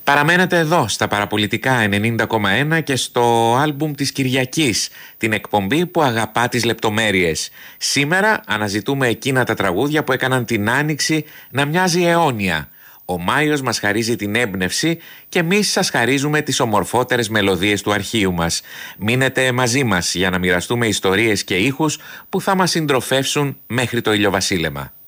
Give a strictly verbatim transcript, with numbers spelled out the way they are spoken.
Παραμένετε εδώ στα Παραπολιτικά ενενήντα κόμμα ένα και στο άλμπουμ της Κυριακής, την εκπομπή που αγαπά τις λεπτομέρειες. Σήμερα αναζητούμε εκείνα τα τραγούδια που έκαναν την Άνοιξη να μοιάζει αιώνια. Ο Μάιος μας χαρίζει την έμπνευση και εμείς σας χαρίζουμε τις ομορφότερες μελωδίες του αρχείου μας. Μείνετε μαζί μας για να μοιραστούμε ιστορίες και ήχους που θα μας συντροφεύσουν μέχρι το ηλιοβασίλεμα.